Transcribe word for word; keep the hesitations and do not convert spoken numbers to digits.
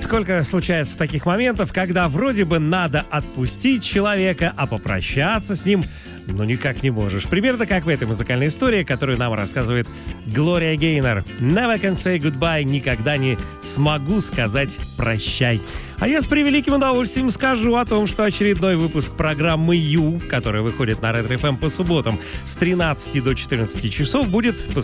сколько случается таких моментов, когда вроде бы надо отпустить человека, а попрощаться с ним ну никак не можешь. Примерно как в этой музыкальной истории, которую нам рассказывает Глория Гейнор. Never can say goodbye. Никогда не смогу сказать прощай. А я с превеликим удовольствием скажу о том, что очередной выпуск программы Ю, которая выходит на Ретро эф эм по субботам с тринадцати до четырнадцати часов, будет